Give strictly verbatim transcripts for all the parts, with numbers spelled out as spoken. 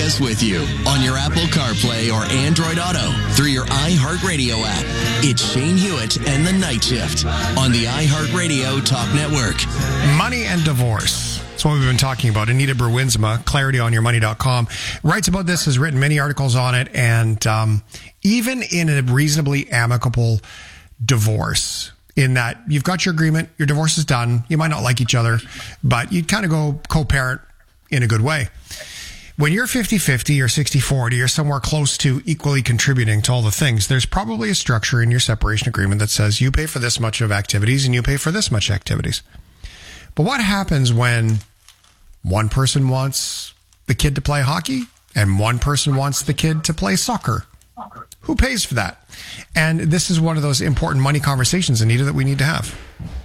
us with you on your Apple CarPlay or Android Auto through your iHeartRadio app. It's Shane Hewitt and The Night Shift on the iHeartRadio Talk Network. Money and divorce. That's what we've been talking about. Anita Berwinsma, clarity on your money dot com, writes about this, has written many articles on it, and um, even in a reasonably amicable divorce, in that you've got your agreement, your divorce is done, you might not like each other, but you kind of go co-parent in a good way. When you're fifty-fifty or sixty forty or somewhere close to equally contributing to all the things, there's probably a structure in your separation agreement that says you pay for this much of activities and you pay for this much activities. But what happens when one person wants the kid to play hockey and one person wants the kid to play soccer? Who pays for that? And this is one of those important money conversations, Anita, that we need to have.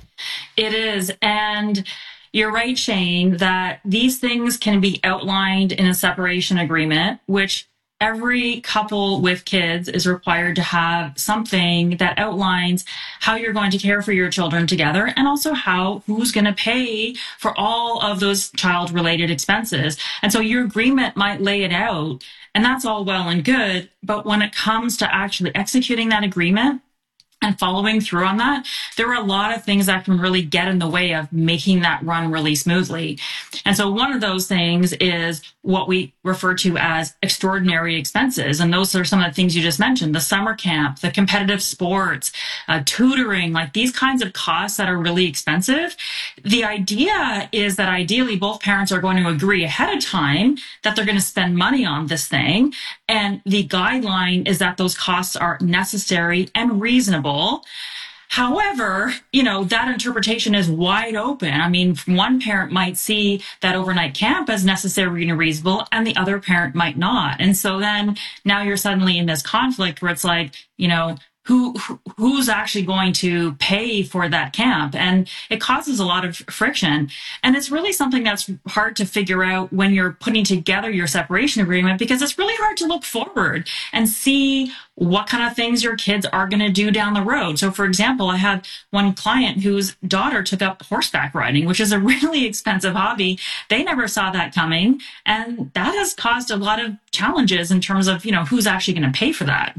It is. And you're right, Shane, that these things can be outlined in a separation agreement, which every couple with kids is required to have something that outlines how you're going to care for your children together, and also how who's going to pay for all of those child-related expenses. And so your agreement might lay it out, and that's all well and good. But when it comes to actually executing that agreement and following through on that, there are a lot of things that can really get in the way of making that run really smoothly. And so one of those things is what we refer to as extraordinary expenses. And those are some of the things you just mentioned: the summer camp, the competitive sports, uh, tutoring, like these kinds of costs that are really expensive. The idea is that ideally both parents are going to agree ahead of time that they're going to spend money on this thing. And the guideline is that those costs are necessary and reasonable. However, you know, that interpretation is wide open. I mean, one parent might see that overnight camp as necessary and reasonable, and the other parent might not. And so then now you're suddenly in this conflict where it's like, you know, who who's actually going to pay for that camp? And it causes a lot of friction. And it's really something that's hard to figure out when you're putting together your separation agreement, because it's really hard to look forward and see what kind of things your kids are going to do down the road. So, for example, I had one client whose daughter took up horseback riding, which is a really expensive hobby. They never saw that coming. And that has caused a lot of challenges in terms of, you know, who's actually going to pay for that.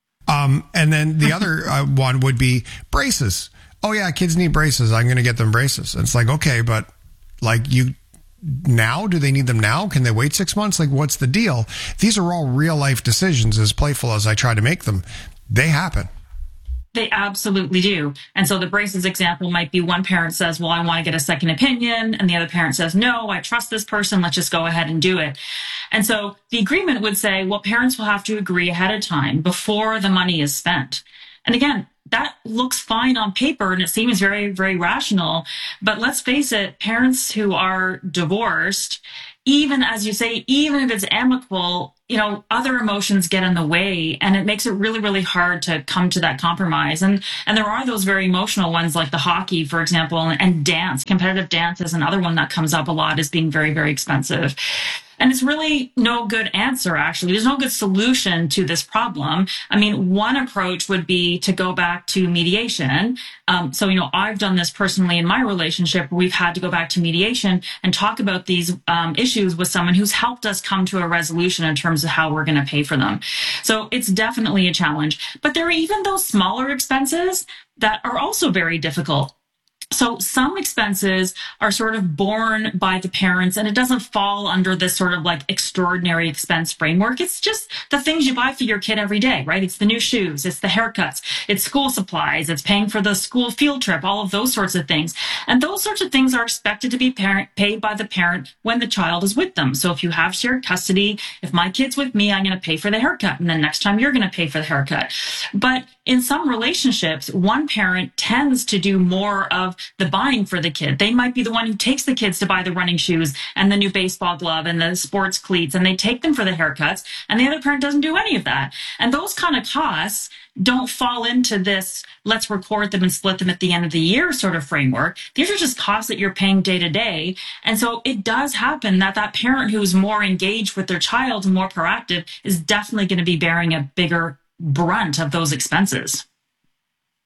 Um, and then the other uh, one would be braces. Oh yeah, kids need braces. I'm going to get them braces. And it's like, okay, but like you now, do they need them now? Can they wait six months? Like, what's the deal? These are all real life decisions, as playful as I try to make them. They happen. They absolutely do. And so the braces example might be one parent says, well, I want to get a second opinion. And the other parent says, no, I trust this person. Let's just go ahead and do it. And so the agreement would say, well, parents will have to agree ahead of time before the money is spent. And again, that looks fine on paper and it seems very, very rational. But let's face it, parents who are divorced, even as you say, even if it's amicable, you know, other emotions get in the way, and it makes it really, really hard to come to that compromise. And and there are those very emotional ones like the hockey, for example, and, and dance. Competitive dance is another one that comes up a lot as being very, very expensive. And it's really no good answer, actually. There's no good solution to this problem. I mean, one approach would be to go back to mediation. Um, so, you know, I've done this personally in my relationship. We've had to go back to mediation and talk about these um, issues with someone who's helped us come to a resolution in terms of how we're going to pay for them. So it's definitely a challenge. But there are even those smaller expenses that are also very difficult. So some expenses are sort of borne by the parents, and it doesn't fall under this sort of like extraordinary expense framework. It's just the things you buy for your kid every day, right? It's the new shoes, it's the haircuts, it's school supplies, it's paying for the school field trip, all of those sorts of things. And those sorts of things are expected to be parent, paid by the parent when the child is with them. So if you have shared custody, if my kid's with me, I'm going to pay for the haircut, and then next time you're going to pay for the haircut. But in some relationships, one parent tends to do more of the buying for the kid. They might be the one who takes the kids to buy the running shoes and the new baseball glove and the sports cleats, and they take them for the haircuts, and the other parent doesn't do any of that. And those kind of costs don't fall into this, let's record them and split them at the end of the year sort of framework. These are just costs that you're paying day to day. And so it does happen that that parent who's more engaged with their child and more proactive is definitely going to be bearing a bigger brunt of those expenses.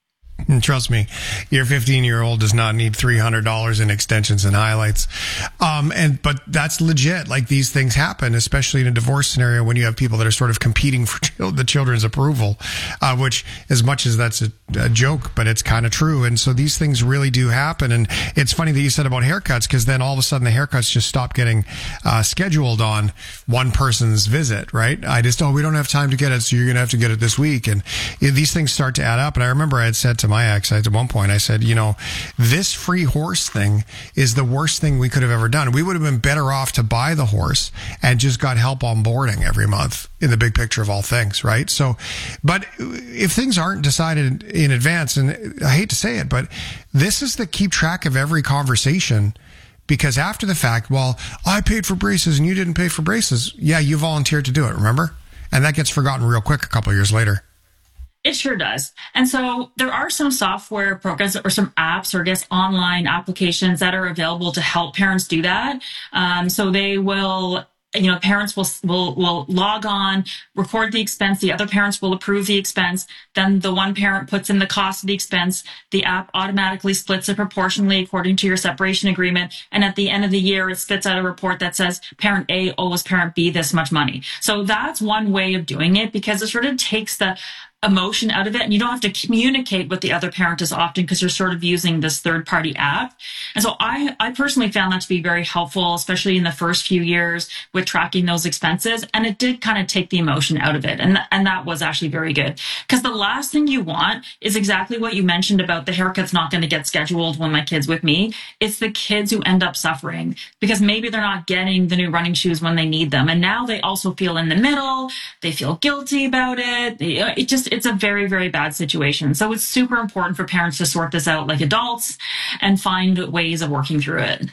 Trust me, your fifteen-year-old does not need three hundred dollars in extensions and highlights. Um, and but that's legit. Like, these things happen, especially in a divorce scenario when you have people that are sort of competing for ch- the children's approval, uh, which, as much as that's a, a joke, but it's kind of true. And so these things really do happen. And it's funny that you said about haircuts, because then all of a sudden the haircuts just stop getting uh, scheduled on one person's visit, right? I just, oh, we don't have time to get it, so you're going to have to get it this week. And you know, these things start to add up. And I remember I had said to my ex, at one point, I said, you know, this free horse thing is the worst thing we could have ever done. We would have been better off to buy the horse and just got help onboarding every month in the big picture of all things, right? So, but if things aren't decided in advance, and I hate to say it, but this is the keep track of every conversation. Because after the fact, well, I paid for braces and you didn't pay for braces. Yeah, you volunteered to do it, remember? And that gets forgotten real quick a couple of years later. It sure does. And so there are some software programs or some apps or I guess online applications that are available to help parents do that. Um, so they will, you know, parents will, will, will log on, record the expense. The other parents will approve the expense. Then the one parent puts in the cost of the expense. The app automatically splits it proportionally according to your separation agreement. And at the end of the year, it spits out a report that says parent A owes parent B this much money. So that's one way of doing it, because it sort of takes the emotion out of it, and you don't have to communicate with the other parent as often because you're sort of using this third party app. And so I, I personally found that to be very helpful, especially in the first few years with tracking those expenses. And it did kind of take the emotion out of it. And, and that was actually very good, because the last thing you want is exactly what you mentioned about the haircut's not going to get scheduled when my kid's with me. It's the kids who end up suffering because maybe they're not getting the new running shoes when they need them. And now they also feel in the middle. They feel guilty about it. It just, it's a very, very bad situation. So it's super important for parents to sort this out like adults and find ways of working through it.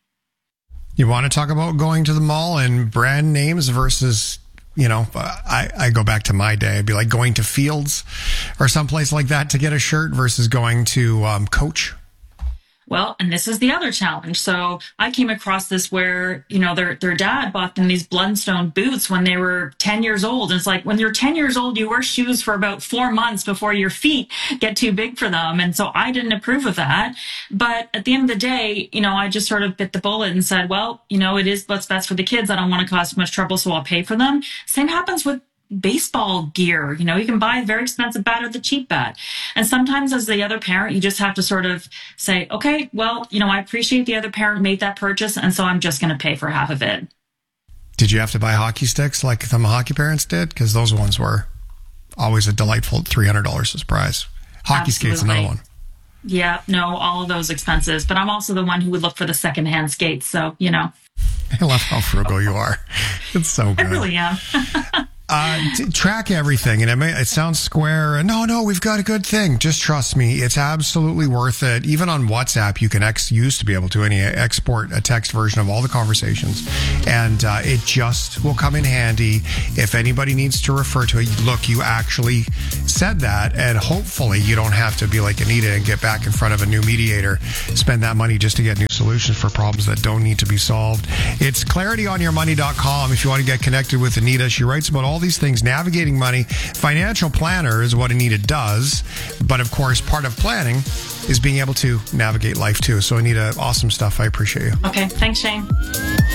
You want to talk about going to the mall and brand names versus, you know, I, I go back to my day. It'd be like going to Fields or someplace like that to get a shirt versus going to um, Coach. Well, and this is the other challenge. So I came across this where, you know, their their dad bought them these Bloodstone boots when they were ten years old. And it's like, when you're ten years old, you wear shoes for about four months before your feet get too big for them. And so I didn't approve of that. But at the end of the day, you know, I just sort of bit the bullet and said, well, you know, it is what's best for the kids. I don't want to cause too much trouble, so I'll pay for them. Same happens with baseball gear. You know, you can buy a very expensive bat or the cheap bat. And sometimes as the other parent, you just have to sort of say, okay, well, you know, I appreciate the other parent made that purchase, and so I'm just going to pay for half of it. Did you have to buy hockey sticks like some hockey parents did? Because those ones were always a delightful three hundred dollars surprise. Hockey Absolutely. skates, another one. Yeah, no, all of those expenses. But I'm also the one who would look for the secondhand skates. So, you know. I love how frugal you are. It's so good. I really am. Uh, t- track everything, and it, may, it sounds square. And no, no, we've got a good thing. Just trust me, it's absolutely worth it. Even on WhatsApp, you can ex- used to be able to any export a text version of all the conversations, and uh, it just will come in handy if anybody needs to refer to it. Look, you actually said that, and hopefully you don't have to be like Anita and get back in front of a new mediator, spend that money just to get new solutions for problems that don't need to be solved. It's clarity on your money dot com if you want to get connected with Anita. She writes about all these things, navigating money. Financial planner is what Anita does, but of course part of planning is being able to navigate life too. So Anita, awesome stuff. I appreciate you. Okay, thanks, Shane.